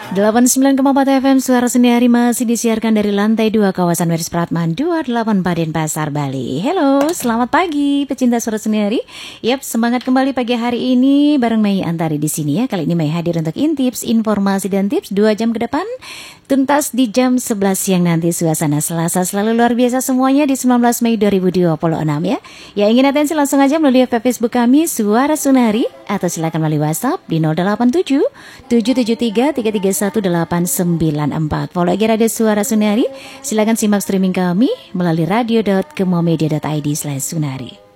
89,4 FM Suara Sendiri masih disiarkan dari lantai 2 kawasan Waris Pratman 284 Denpasar, Bali. Hello, selamat pagi pecinta Suara Sendiri. Yap, semangat kembali pagi hari ini bareng Mei Antari di sini ya. Kali ini Mei hadir untuk intips, informasi dan tips 2 jam ke depan. Tuntas di jam 11 siang nanti. Suasana Selasa selalu luar biasa semuanya di 19 Mei 2026 ya. Ya, ingin atensi langsung aja melalui Facebook kami Suara Sunari atau silakan melalui WhatsApp di 087 773 331 894. Follow IG Radio Suara Sunari. Silakan simak streaming kami melalui radio.kemomedia.id/sunari.